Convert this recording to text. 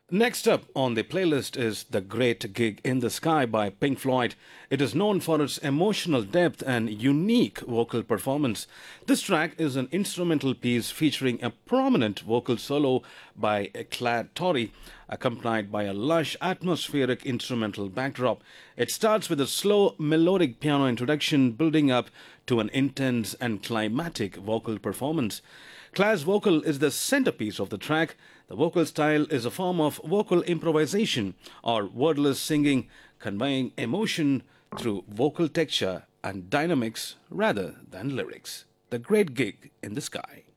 Next up on the playlist is The Great Gig in the Sky by Pink Floyd. It is known for its emotional depth and unique vocal performance. This track is an instrumental piece featuring a prominent vocal solo by Claire Torrey, accompanied by a lush, atmospheric instrumental backdrop. It starts with a slow, melodic piano introduction, building up to an intense and climatic vocal performance. Claire's vocal is the centerpiece of the track. The vocal style is a form of vocal improvisation or wordless singing, conveying emotion through vocal texture and dynamics rather than lyrics. The Great Gig in the Sky.